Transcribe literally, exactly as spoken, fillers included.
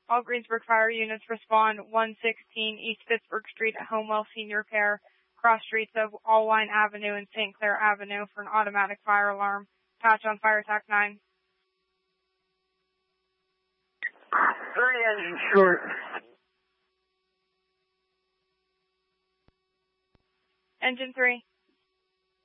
All Greensburg fire units respond one sixteen East Pittsburgh Street at Homewell Senior Care, cross streets of Allwine Avenue and Saint Clair Avenue for an automatic fire alarm. Patch on Fire Tac nine. Three engine short. Engine three.